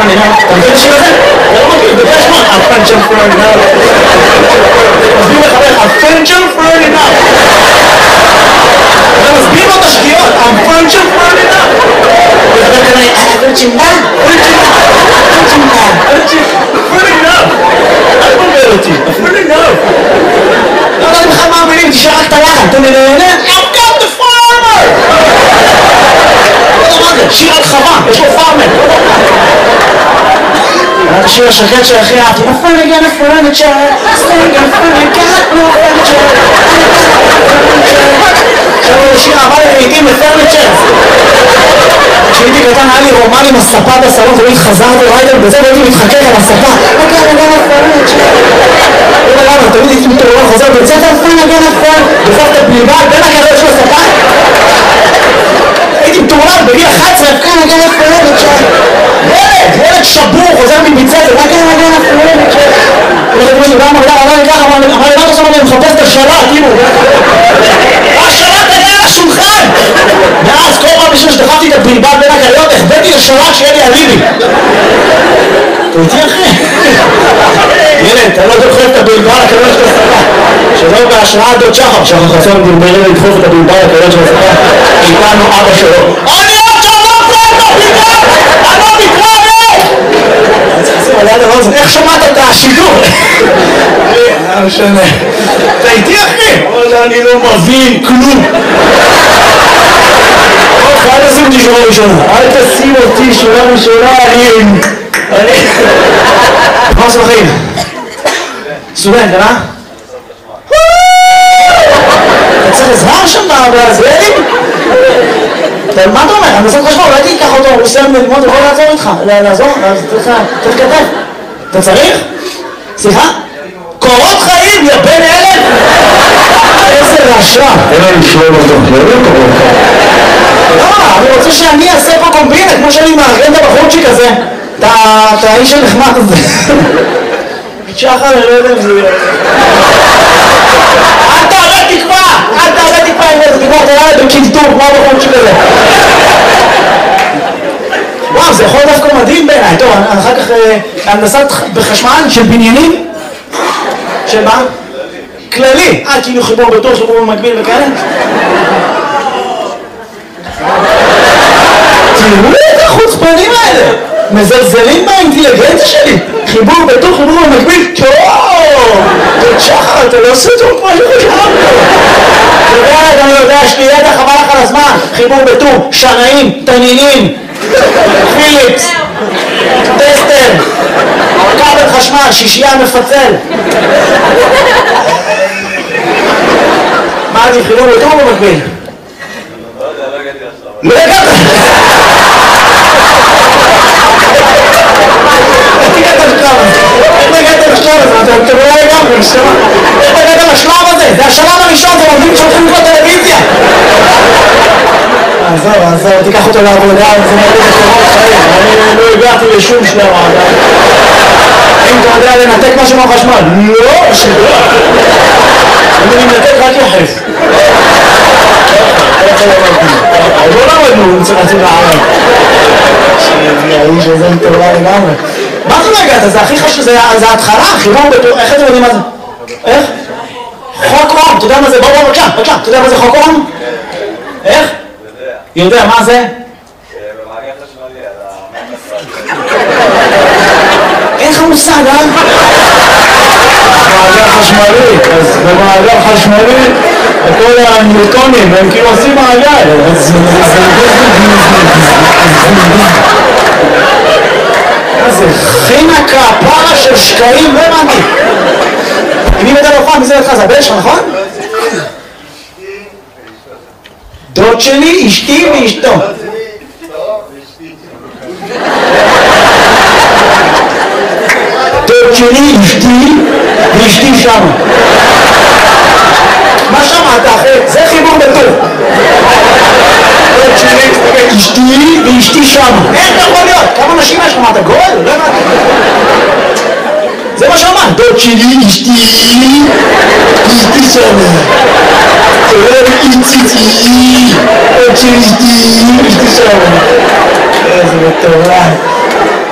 firm enough. אתה מבין את השיר הזה? זה לא מכיר, בדרך כלל, a friendship firm enough. מסביר לחבר, a friendship firm enough. אתה מסביר לו את השגיאות, a friendship firm enough. וחבר כנראה, friendship enough. firm enough. אל תבלבל אותי, firm enough. לא יודע לך מה המילים, תשאר רק את היחד, אתה נהנה? I've got the farmer! שיר על חווה, יש לו פארמר. השיר השקט שהכי אהבתי, נפל again a furniture, staying in furniture, no furniture. עכשיו שיר אהבה לעיתים לפרניצ'ר. כשהייתי קטן היה לי רומן עם הספה בסלון, תמיד חזרתי ראיתם בזה והייתי מתחכך על הספה. again a furniture. לא יודע למה, תמיד הייתי מתעורר חוזר בצאת again a furniture. דוחף את הפליבה בין הגרש של הספה. הייתי מתעורר בגיל 11, again a furniture. ילד שבור, חוזר מביצת, again a furniture. אמר לי, מה אתה עושה? אני מחפש את השלט, תראו. השלט היה על השולחן! מאז כל פעם בשביל שדחפתי את הבלבל בין הגליות, החבאתי לשלט שיהיה לי אליבי. אתה איתי אחי? ילד, אתה לא דוחף את הבלבל לקליות של הספה. שלא בהשראה דוד שחר. שחר חסון דלברי לדחוף את הבלבל לקליות של הספה. איתנו אבא שלו. אני עוד שלא קורא את הבלבל! אני לא מתראה! איך שמעת את השידור? לא משנה. אתה איתי אחי? אני לא מבין כלום. אל תשים אותי שורה ראשונה. אל תשים אותי שורה ראשונה. מה עושה בחיים? סטודנט, אה? אתה צריך עזרה שם בעזרים? מה אתה אומר? אני עושה חשמל, אולי תיקח אותו, הוא עושה ללמוד, הוא יכול לעזור איתך. לעזור? צריך כתב. אתה צריך? סליחה? קורות חיים, יא בן אלף! איזה רעשה! אין לי לשלום אותו, לא קורות חיים. לא, אני רוצה שאני אעשה פה קומבינה, כמו שאני מארגן את הבחורצ'יק הזה. את האיש הנחמד הזה. שחר, אני לא יודע אם זה יהיה. אל תאבד תקווה! אל תאבד תקווה עם איזה תקווה, אתה יודע בקלטור, כמו הבחורצ'יק הזה. וואו, זה יכול דווקא מדהים בעיניי. טוב, אחר כך הנדסת בחשמל של בניינים. של מה? כללי. כאילו חיבור בטור, חיבור במקביל וכאלה. תראו את החוצפנים האלה. מזלזלים באינטליגנציה שלי. חיבור בטור, חיבור במקביל. טוב! תודה שחר, אתה לא עושה טוב כמו שחשבתי. אני יודע, יש לי ידע חבל לך על הזמן. חיבור בטור, שנאים, תנינים. פיליפס, טסטר, כבל חשמל, שישייה מפצל. מה אני חילום יותר או במקביל? לא הגעת! איך הגעת לשלב הזה? איך הגעת לשלב הזה? אתה לא לגמרי, נשמע. איך הגעת לשלב הזה? זה השלב הראשון, זה מוביל שהולכים לקרוא טלוויזיה. עזוב, תיקח אותו לעבודה, זה מוביל לשלב חיים. אני לא הגעתי לשום שלב עדיין. אם אתה יודע לנתק משהו מהחשמל? לא, שלא. אני מנתק רק יחס. לא למדנו, רצינו לערב. האיש הזה מטורלל לגמרי. מה זה לא הגעת? זה הכי חשוב, זה ההתחלה, חיבור בטור, איך אתם יודעים מה זה? איך? חוק אום, אתה יודע מה זה? בוא, בבקשה, אתה יודע מה זה חוק אום? איך? יודע, מה זה? במעגל חשמלי, אין לך מושג, אה? מעגל חשמלי, אז במעגל חשמלי כל הניוטונים הם כאילו עושים מעגל. זה חינקה, פרה של שקעים, לא הבנתי. מי מדע לא פעם, מי זה לך? זה הבן שלך, נכון? דוד שלי, אשתי ואשתו. דוד שלי, אשתי ואשתי שם. מה שמעת אחרי? זה חיבור בטור. דוד שלי, אשתי ואשתי שם. איך אתה יכול להיות? כמה נשים יש לך? מה אתה גול? לא הבנתי. זה מה שאמרת. דוד שלי, אשתי ואשתי שם. איציצי, עוד שאשתי שם. איזה מטורף.